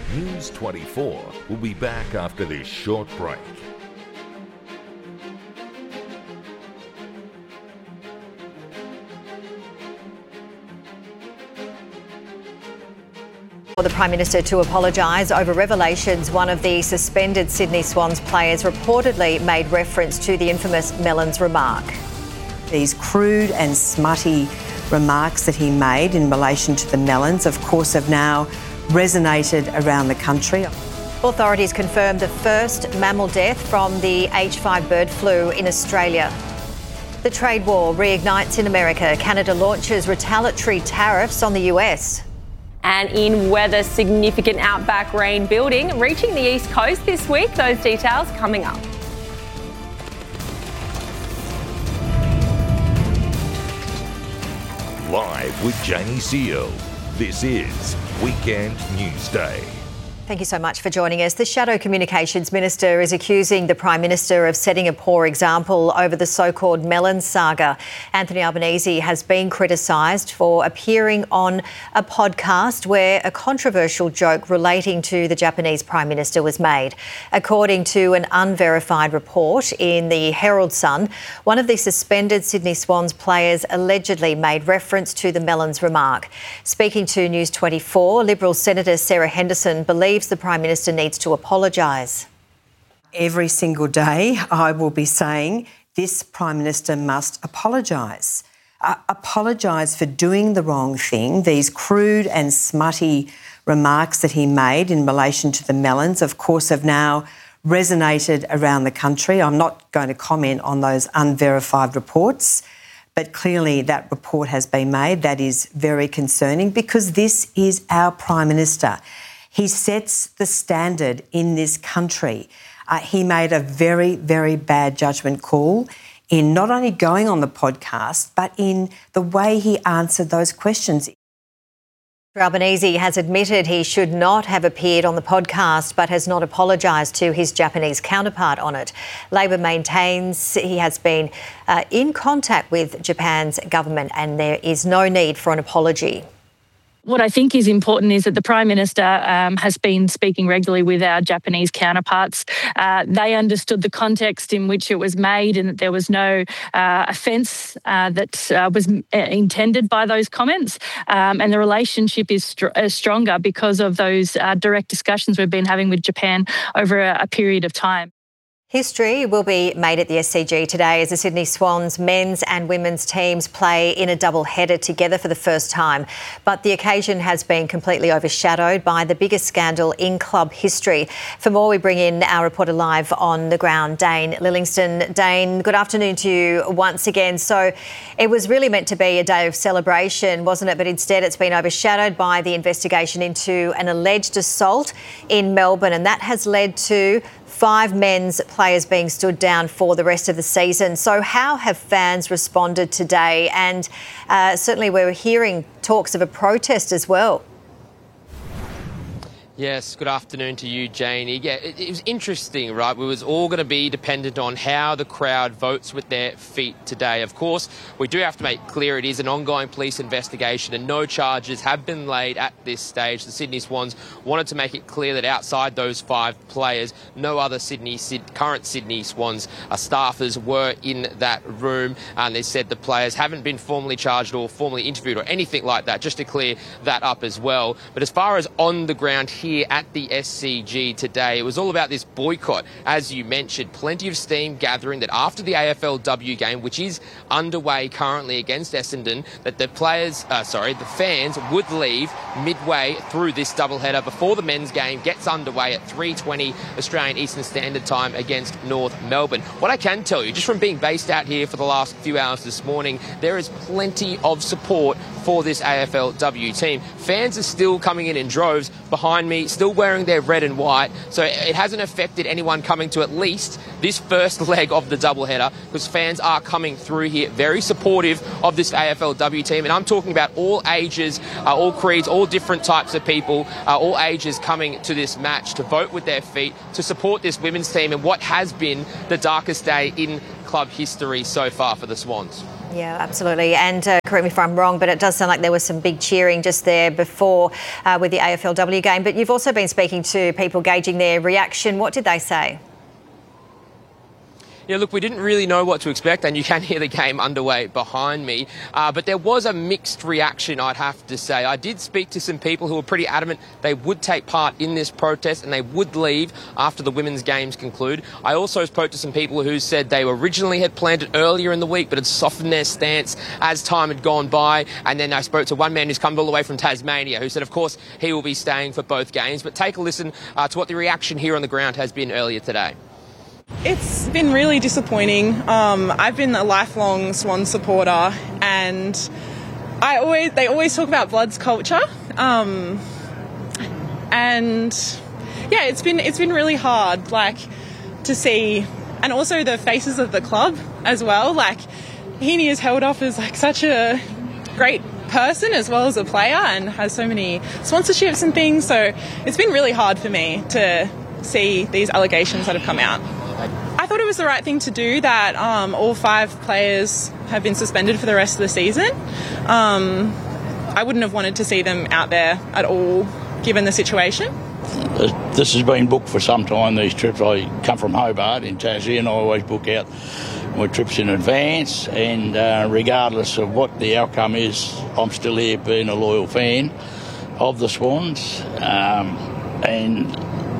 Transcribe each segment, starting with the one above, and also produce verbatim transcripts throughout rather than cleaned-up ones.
News twenty-four will be back after this short break. For the Prime Minister to apologise over revelations one of the suspended Sydney Swans players reportedly made reference to the infamous Mellons remark. These crude and smutty remarks that he made in relation to the Mellons, of course, have now resonated around the country. Authorities confirmed the first mammal death from the H five bird flu in Australia. The trade war reignites in America. Canada launches retaliatory tariffs on the U S. And in weather, significant outback rain building, reaching the east coast this week. Those details coming up. Live with Janie Seal. This is Weekend Newsday. Thank you so much for joining us. The Shadow Communications Minister is accusing the Prime Minister of setting a poor example over the so-called Mellons saga. Anthony Albanese has been criticised for appearing on a podcast where a controversial joke relating to the Japanese Prime Minister was made. According to an unverified report in the Herald Sun, one of the suspended Sydney Swans players allegedly made reference to the Mellons remark. Speaking to News twenty-four, Liberal Senator Sarah Henderson believes the Prime Minister needs to apologise. Every single day I will be saying this Prime Minister must apologise. Uh, apologise for doing the wrong thing. These crude and smutty remarks that he made in relation to the Mellons, of course, have now resonated around the country. I'm not going to comment on those unverified reports, but clearly that report has been made. That is very concerning because this is our Prime Minister. He sets the standard in this country. Uh, he made a very, very bad judgment call in not only going on the podcast, but in the way he answered those questions. Albanese has admitted he should not have appeared on the podcast but has not apologised to his Japanese counterpart on it. Labor maintains he has been uh, in contact with Japan's government and there is no need for an apology. What I think is important is that the Prime Minister um, has been speaking regularly with our Japanese counterparts. Uh, they understood the context in which it was made and that there was no uh, offence uh, that uh, was intended by those comments. Um, and the relationship is str- uh, stronger because of those uh, direct discussions we've been having with Japan over a, a period of time. History will be made at the S C G today as the Sydney Swans men's and women's teams play in a double header together for the first time. But the occasion has been completely overshadowed by the biggest scandal in club history. For more, we bring in our reporter live on the ground, Dane Lillingston. Dane, good afternoon to you once again. So it was really meant to be a day of celebration, wasn't it? But instead it's been overshadowed by the investigation into an alleged assault in Melbourne, and that has led to five men's players being stood down for the rest of the season. So how have fans responded today? And uh, certainly we're hearing talks of a protest as well. Yes, good afternoon to you, Janie. Yeah, it, it was interesting, right? It was all going to be dependent on how the crowd votes with their feet today. Of course, we do have to make clear it is an ongoing police investigation and no charges have been laid at this stage. The Sydney Swans wanted to make it clear that outside those five players, no other Sydney current Sydney Swans uh, staffers were in that room. And they said the players haven't been formally charged or formally interviewed or anything like that, just to clear that up as well. But as far as on the ground here, Here at the S C G today, it was all about this boycott. As you mentioned, plenty of steam gathering that after the A F L W game, which is underway currently against Essendon, that the players, uh, sorry, the fans would leave midway through this doubleheader before the men's game gets underway at three twenty Australian Eastern Standard Time against North Melbourne. What I can tell you, just from being based out here for the last few hours this morning, there is plenty of support for this A F L W team. Fans are still coming in in droves behind me, still wearing their red and white, so it hasn't affected anyone coming to at least this first leg of the doubleheader, because fans are coming through here, very supportive of this A F L W team, and I'm talking about all ages, uh, all creeds, all different types of people, uh, all ages coming to this match to vote with their feet, to support this women's team in what has been the darkest day in club history so far for the Swans. Yeah, absolutely. And uh, correct me if I'm wrong, but it does sound like there was some big cheering just there before uh, with the A F L W game. But you've also been speaking to people gauging their reaction. What did they say? Yeah, look, we didn't really know what to expect, and you can hear the game underway behind me. Uh, but there was a mixed reaction, I'd have to say. I did speak to some people who were pretty adamant they would take part in this protest and they would leave after the women's games conclude. I also spoke to some people who said they originally had planned it earlier in the week, but had softened their stance as time had gone by. And then I spoke to one man who's come all the way from Tasmania, who said, of course, he will be staying for both games. But take a listen uh, to what the reaction here on the ground has been earlier today. It's been really disappointing. Um, I've been a lifelong Swan supporter, and I always they always talk about Bloods culture, um, and yeah, it's been it's been really hard, like to see, and also the faces of the club as well. Like Heaney is held off as like such a great person as well as a player, and has so many sponsorships and things. So it's been really hard for me to see these allegations that have come out. I thought it was the right thing to do that um, all five players have been suspended for the rest of the season. Um, I wouldn't have wanted to see them out there at all, given the situation. This has been booked for some time, these trips. I come from Hobart in Tassie, and I always book out my trips in advance, and uh, regardless of what the outcome is, I'm still here being a loyal fan of the Swans, um, and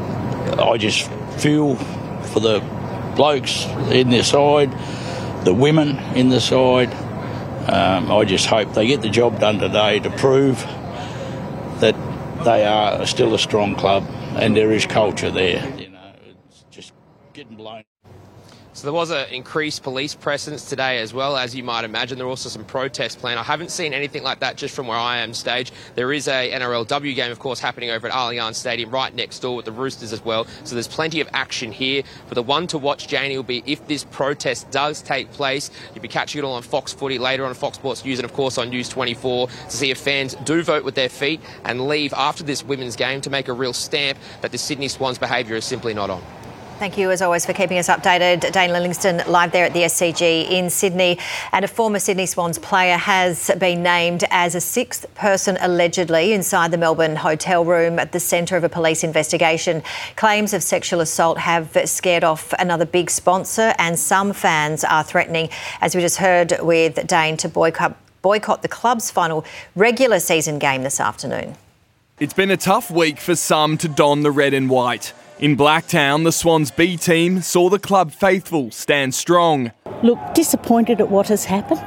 I just feel for the blokes in their side, the women in the side. Um, I just hope they get the job done today to prove that they are still a strong club and there is culture there. You know, it's just getting blown. So there was an increased police presence today as well, as you might imagine. There are also some protests planned. I haven't seen anything like that just from where I am stage. There is a N R L W game, of course, happening over at Allianz Stadium right next door with the Roosters as well. So there's plenty of action here. But the one to watch, Janie, will be if this protest does take place. You'll be catching it all on Fox Footy, later on Fox Sports News, and of course on News twenty-four, to see if fans do vote with their feet and leave after this women's game to make a real stamp that the Sydney Swans' behaviour is simply not on. Thank you, as always, for keeping us updated. Dane Livingston live there at the S C G in Sydney. And a former Sydney Swans player has been named as a sixth person allegedly inside the Melbourne hotel room at the centre of a police investigation. Claims of sexual assault have scared off another big sponsor, and some fans are threatening, as we just heard with Dane, to boycott, boycott the club's final regular season game this afternoon. It's been a tough week for some to don the red and white. In Blacktown, the Swans B team saw the club faithful stand strong. Look, disappointed at what has happened,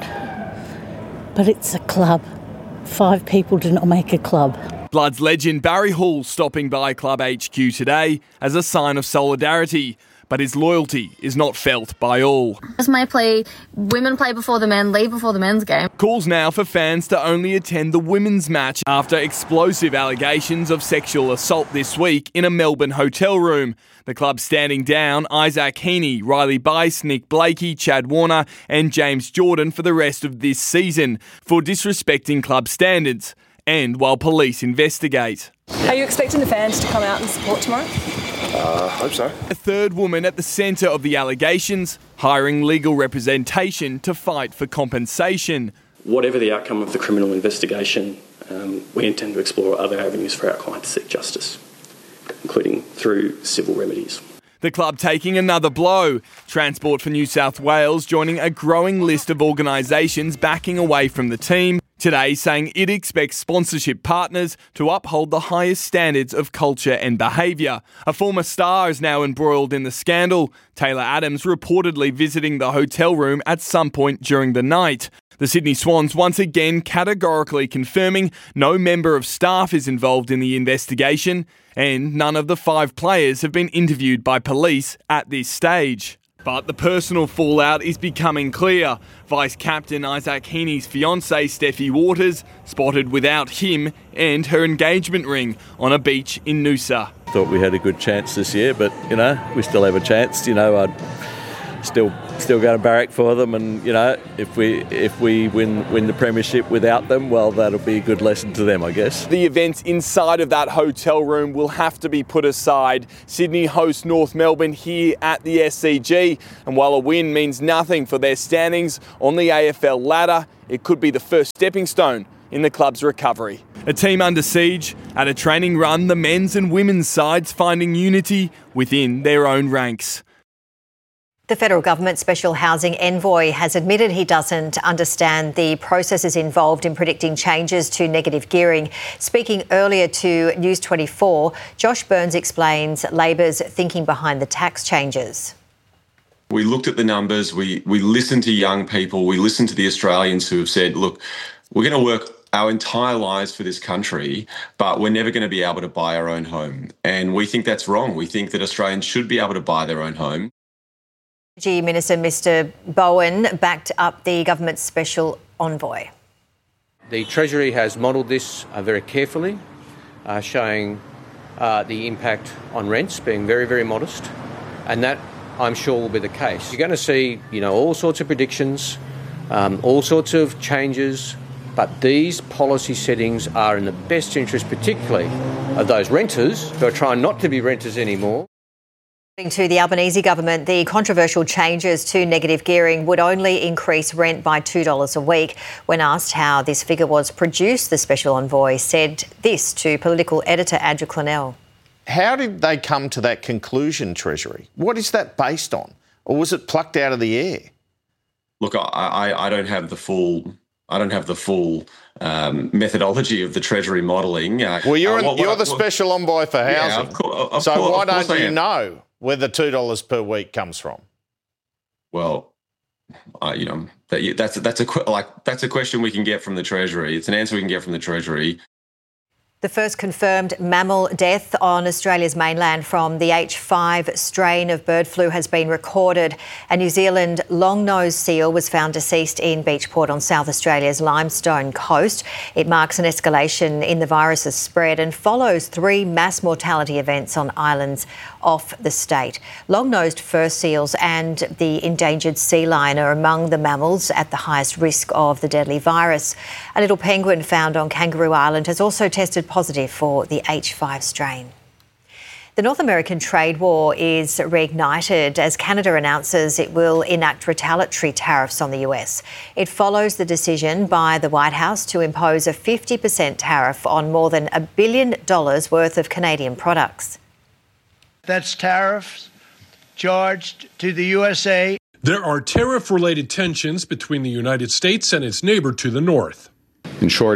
but it's a club. Five people do not make a club. Bloods legend Barry Hall stopping by Club H Q today as a sign of solidarity. But his loyalty is not felt by all. As may play, women play before the men, leave before the men's game. Calls now for fans to only attend the women's match after explosive allegations of sexual assault this week in a Melbourne hotel room. The club standing down Isaac Heaney, Riley Bice, Nick Blakey, Chad Warner and James Jordan for the rest of this season for disrespecting club standards, and while police investigate. Are you expecting the fans to come out and support tomorrow? Uh, I hope so. A third woman at the centre of the allegations, hiring legal representation to fight for compensation. Whatever the outcome of the criminal investigation, um, we intend to explore other avenues for our client to seek justice, including through civil remedies. The club taking another blow. Transport for New South Wales joining a growing list of organisations backing away from the team, today saying it expects sponsorship partners to uphold the highest standards of culture and behaviour. A former star is now embroiled in the scandal. Taylor Adams reportedly visiting the hotel room at some point during the night. The Sydney Swans once again categorically confirming no member of staff is involved in the investigation, and none of the five players have been interviewed by police at this stage. But the personal fallout is becoming clear. Vice-Captain Isaac Heaney's fiancée Steffi Waters spotted without him and her engagement ring on a beach in Noosa. Thought we had a good chance this year, but, you know, we still have a chance. You know, I'd still still going to barrack for them, and you know, if we if we win win the premiership without them, well, that'll be a good lesson to them, I guess. The events inside of that hotel room will have to be put aside. Sydney host North Melbourne here at the S C G, and while a win means nothing for their standings on the A F L ladder, it could be the first stepping stone in the club's recovery. A team under siege. At a training run, the men's and women's sides finding unity within their own ranks. The federal government special housing envoy has admitted he doesn't understand the processes involved in predicting changes to negative gearing. Speaking earlier to News twenty-four, Josh Burns explains Labor's thinking behind the tax changes. We looked at the numbers, we, we listened to young people, we listened to the Australians who have said, look, we're going to work our entire lives for this country, but we're never going to be able to buy our own home. And we think that's wrong. We think that Australians should be able to buy their own home. Energy Minister Mister Bowen backed up the government's special envoy. The Treasury has modelled this uh, very carefully, uh, showing uh, the impact on rents being very, very modest, and that, I'm sure, will be the case. You're going to see, you know, all sorts of predictions, um, all sorts of changes, but these policy settings are in the best interest, particularly of those renters who are trying not to be renters anymore. According to the Albanese government, the controversial changes to negative gearing would only increase rent by two dollars a week. When asked how this figure was produced, the special envoy said this to political editor Andrew Clennell. How did they come to that conclusion, Treasury? What is that based on? Or was it plucked out of the air? Look, I, I, I don't have the full... I don't have the full um, methodology of the Treasury modelling. Uh, well, you're, uh, what, you're what, the what, special envoy for housing. Yeah, of course, of so course, why of course don't I you am. know where the two dollars per week comes from? Well, uh, you know, that, that's that's a like that's a question we can get from the Treasury. It's an answer we can get from the Treasury. The first confirmed mammal death on Australia's mainland from the H five strain of bird flu has been recorded. A New Zealand long-nosed seal was found deceased in Beachport on South Australia's Limestone coast. It marks an escalation in the virus's spread and follows three mass mortality events on islands off the state. Long-nosed fur seals and the endangered sea lion are among the mammals at the highest risk of the deadly virus. A little penguin found on Kangaroo Island has also tested positive for the H five strain. The North American trade war is reignited as Canada announces it will enact retaliatory tariffs on the U S. It follows the decision by the White House to impose a fifty percent tariff on more than a billion dollars worth of Canadian products. That's tariffs charged to the U S A. There are tariff-related tensions between the United States and its neighbour to the north. In short,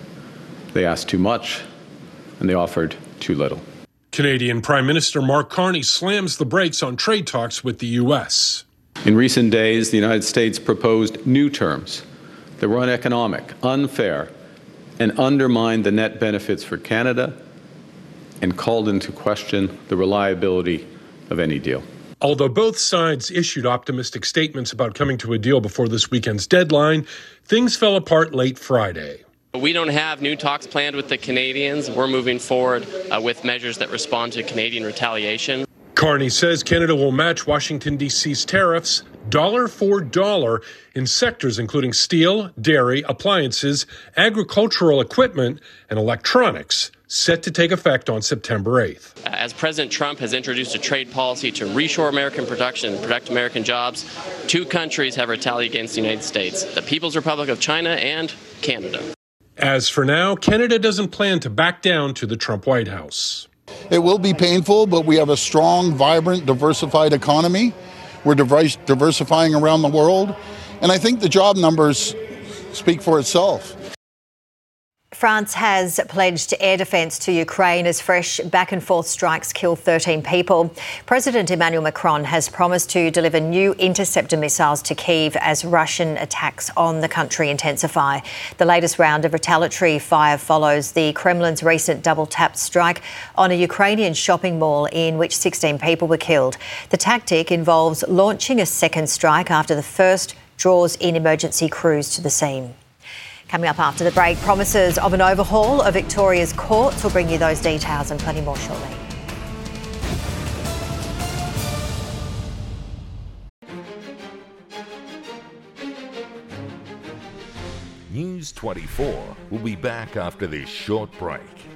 they asked too much and they offered too little. Canadian Prime Minister Mark Carney slams the brakes on trade talks with the U S. In recent days, the United States proposed new terms that were uneconomic, unfair, and undermined the net benefits for Canada and called into question the reliability of any deal. Although both sides issued optimistic statements about coming to a deal before this weekend's deadline, things fell apart late Friday. We don't have new talks planned with the Canadians. We're moving forward uh, with measures that respond to Canadian retaliation. Carney says Canada will match Washington, D C's tariffs dollar for dollar in sectors including steel, dairy, appliances, agricultural equipment, and electronics, set to take effect on September eighth. As President Trump has introduced a trade policy to reshore American production and protect American jobs, two countries have retaliated against the United States, the People's Republic of China and Canada. As for now, Canada doesn't plan to back down to the Trump White House. It will be painful, but we have a strong, vibrant, diversified economy. We're diverse, diversifying around the world. And I think the job numbers speak for itself. France has pledged air defence to Ukraine as fresh back-and-forth strikes kill thirteen people. President Emmanuel Macron has promised to deliver new interceptor missiles to Kyiv as Russian attacks on the country intensify. The latest round of retaliatory fire follows the Kremlin's recent double-tap strike on a Ukrainian shopping mall in which sixteen people were killed. The tactic involves launching a second strike after the first draws in emergency crews to the scene. Coming up after the break, promises of an overhaul of Victoria's courts. We'll bring you those details and plenty more shortly. News twenty-four will be back after this short break.